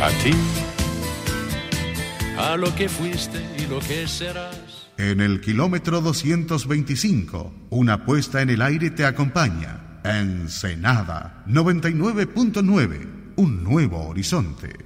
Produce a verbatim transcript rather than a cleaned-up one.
A ti, a lo que fuiste y lo que serás. En el kilómetro doscientos veinticinco, una puesta en el aire te acompaña. Ensenada noventa y nueve punto nueve, un nuevo horizonte.